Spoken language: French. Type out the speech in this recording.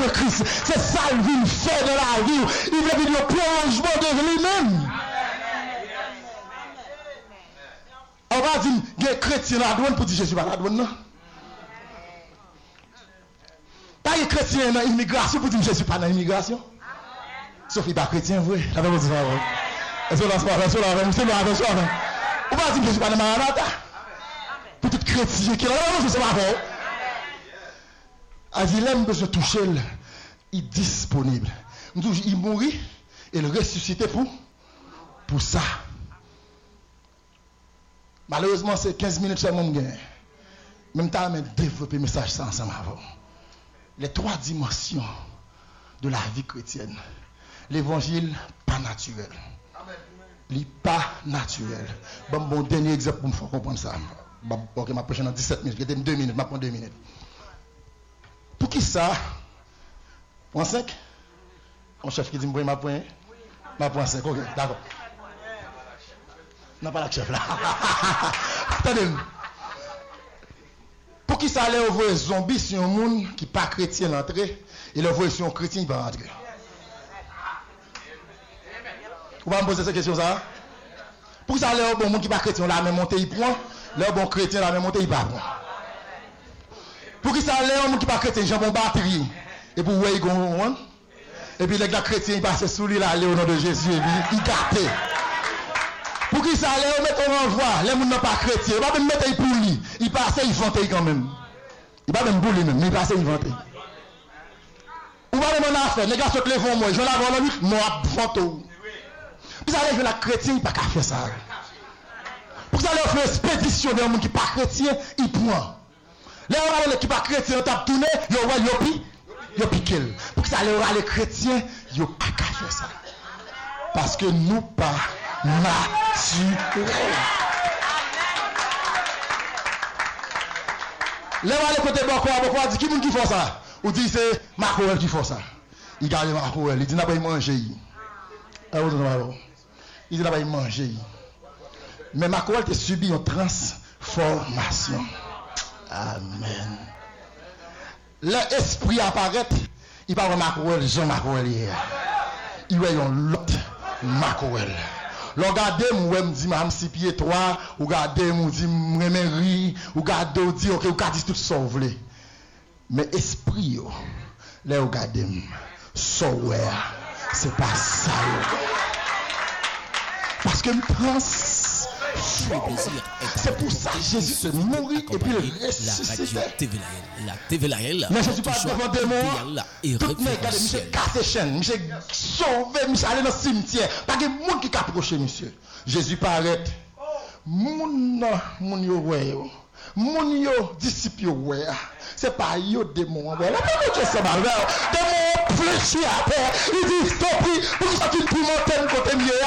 de Christ. C'est ça qu'il vient faire dans la vie. Il veut venir au plongement de lui-même. On va dire, il y a un chrétien à la douane pour dire Jésus pas la douane, non? Pas un chrétien dans l'immigration pour dire Jésus pas dans l'immigration. Sauf qu'il n'est pas chrétien, vrai. La même chose. Est-ce que là, attention, on va dire que Jésus pas dans Maranatha. Pour tout chrétien qui est là, c'est pas bon. Il aime besoin de toucher, il est disponible. Il mourit et le ressuscité pour ça. Malheureusement, c'est 15 minutes seulement. Même temps, on développer le message ça ensemble avant. Les 3 dimensions de la vie chrétienne. L'évangile, pas naturel. Il n'est pas naturel. Bon, dernier exemple pour me faire comprendre ça. Ok, ma prochaine dans 17 minutes. Il y a 2 minutes, je prends 2 minutes. Pour qui ça? Point 5? Mon chef qui dit que je point 5. Ok, d'accord. Non, pas la chef là. Attendez. Pour qui ça allait ouvrir zombie sur un monde qui n'est pas chrétien l'entrée et le voir sur un chrétien il va rentrer? Vous va me poser cette question ça? Pour ça allait ouvrir un monde qui n'est pas chrétien la même montée il prend, le bon chrétien la même montée il va prendre. Pour qui ça allait un monde qui n'est pas chrétien, jambon batterie et pour voir il gonne. Et puis les gars chrétiens ils passent sous lui là au nom de Jésus et puis il gâté. Pour qui ça allait mettre en renvoi, les gens n'ont pas chrétien, il va même mettre pour lui, il passait, il vantait quand même. Il va même pour lui même, mais il passait, il vantait. Ou va même en affaire, les gars se lèvent moi, je vais l'avoir la nuit, moi, vanto. Puis ça allait jouer la chrétien, il n'a pas qu'à faire ça. Pour ça allait faire une expédition de gens qui ne sont pas chrétiens, il prend. Les gens qui ne sont pas chrétiens, ils ont tourné, ils ont piqué. Pour ça allait voir les chrétiens, ils n'ont pas qu'à faire ça. Parce que nous pas naturel. Là, on va aller côté Boko dit qui fait ça? Ou dit c'est Macoel qui fait ça? Il garde Macoel, il dit n'a pas manger. Il dit n'a pas manger. Mais Macoel a subi une transformation. Amen. L'esprit apparaît, il parle de Macoel, Jean Macoel hier. Il y a un lot Macoel. Regardez, moi, me dit, madame, 6 pieds 3, ou regardez, moi, dit, m'aimerie, ou regardez, ou dit, ok, ou regardez tout ça, vous voulez. Mais esprit, là, regardez, software, c'est pas ça. Parce que c'est pour ça que Jésus se mourit et puis le ressuscité. La TV Laël. Mais je ne suis pas devant des mots. Toutes mes gars, monsieur cassé chaîne, monsieur sauvé, monsieur allé dans le cimetière. Pas de monde qui approche, monsieur. Jésus paraît. Moun yo ouais. Moun yo disciple ouais. C'est pas yo démon. Là, pas que ça va. Démon fléchi à terre. Il dit stop, pour ça tu peux monter côté mieux.